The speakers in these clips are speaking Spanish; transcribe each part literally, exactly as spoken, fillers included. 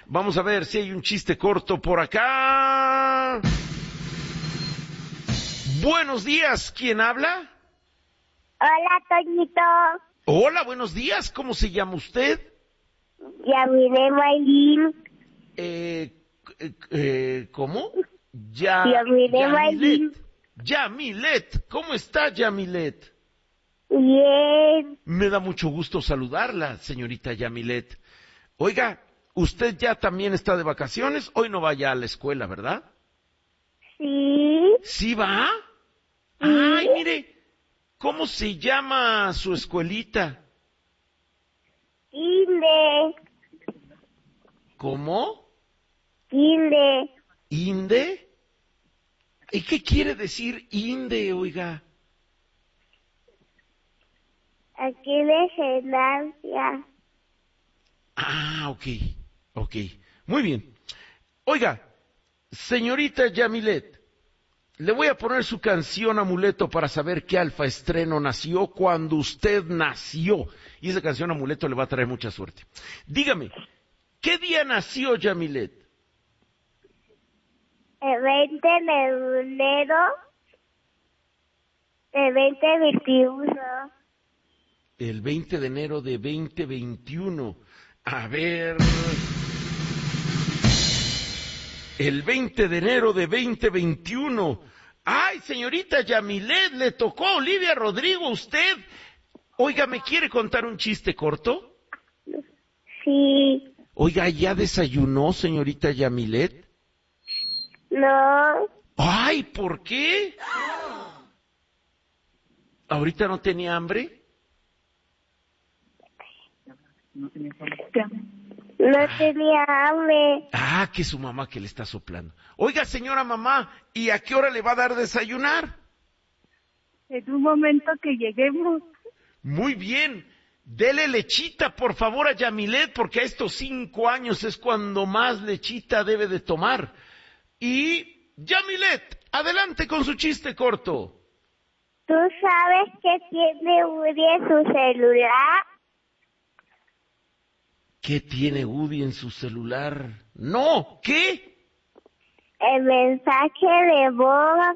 Vamos a ver si hay un chiste corto por acá. Buenos días, ¿quién habla? Hola, Toñito. Hola, buenos días, ¿cómo se llama usted? Yamile Maylin. Eh, eh, eh, ¿Cómo? Ya, Yamile Yamilet. Maylin. Yamilet, ¿cómo está Yamilet? Bien. Me da mucho gusto saludarla, señorita Yamilet. Oiga, usted ya también está de vacaciones, hoy no vaya a la escuela, ¿verdad? Sí. ¿Sí va? Sí. Ay, mire, ¿cómo se llama su escuelita? Inde. ¿Cómo? Inde. ¿Inde? ¿Y qué quiere decir Inde, oiga? Aquí de excelencia. Ah, ok, ok. Muy bien. Oiga, señorita Yamilet, le voy a poner su canción Amuleto para saber qué alfa estreno nació cuando usted nació. Y esa canción Amuleto le va a traer mucha suerte. Dígame, ¿qué día nació Yamilet? El veinte de enero de veinte veintiuno. El veinte de enero de veinte veintiuno. A ver... El veinte de enero de veinte veintiuno. ¡Ay, señorita Yamilet, le tocó a Olivia Rodrigo usted! Oiga, ¿me quiere contar un chiste corto? Sí. Oiga, ¿ya desayunó, señorita Yamilet? No. ¡Ay, ¿por qué? ¿Ahorita no tenía hambre? No tenía hambre. Ah, que su mamá que le está soplando. Oiga, señora mamá, ¿y a qué hora le va a dar desayunar? En un momento que lleguemos. Muy bien. Dele lechita, por favor, a Yamilet, porque a estos cinco años es cuando más lechita debe de tomar. Y, Yamilet, adelante con su chiste corto. ¿Tú sabes que tiene Woody en su celular? ¿Qué tiene Woody en su celular? No, ¿qué? El mensaje de voz.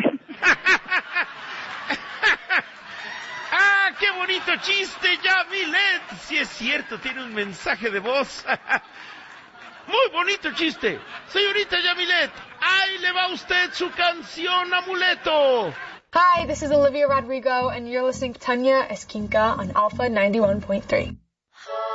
¡Ah, qué bonito chiste, Yamilet! Sí es cierto, tiene un mensaje de voz. Muy bonito chiste. Señorita Yamilet, ahí le va usted su canción Amuleto. Hi, this is Olivia Rodrigo, and you're listening to Tanya Esquinca on Alpha ninety-one point three.